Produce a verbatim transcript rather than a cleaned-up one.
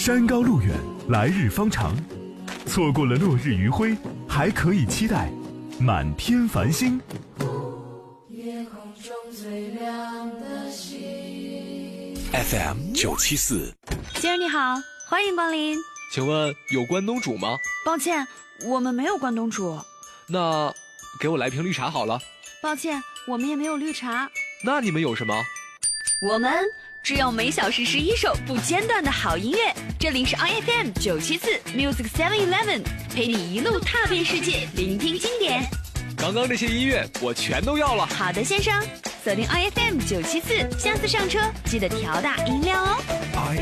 山高路远，来日方长。错过了落日余晖，还可以期待满天繁星。 夜空中最亮的星。 F M 九七四， 先生你好，欢迎光临。 请问有关东煮吗？ 抱歉，我们没有关东煮。 那给我来瓶绿茶好了。 抱歉，我们也没有绿茶。 那你们有什么？ 我们只有每小时十一首不间断的好音乐。这里是 I F M 九七四 Music Seven Eleven， 陪你一路踏遍世界，聆听经典。 刚刚这些音乐我全都要了。 好的，先生，锁定 I F M 九七四，下次上车记得调大音量哦。